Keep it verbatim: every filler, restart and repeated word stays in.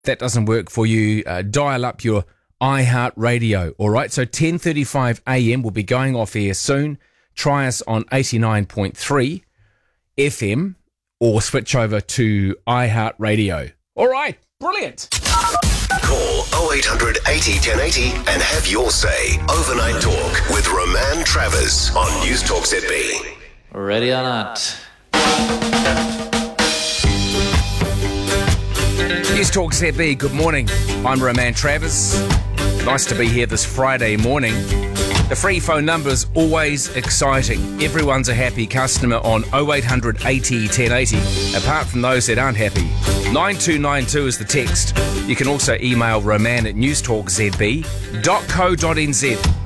that doesn't work for you, uh, dial up your iHeartRadio. All right, so ten thirty-five a m we'll be going off air soon. Try us on eighty-nine point three F M or switch over to iHeartRadio. All right, brilliant. Call oh eight hundred eighty ten eighty and have your say. Overnight Talk with Roman Travers on News Talk Z B. Ready or not. News Talk Z B, good morning. I'm Roman Travers. Nice to be here this Friday morning. The free phone number's always exciting. Everyone's a happy customer on oh eight hundred eighty ten eighty, apart from those that aren't happy. nine two nine two is the text. You can also email roman at newstalk z b dot co dot n z.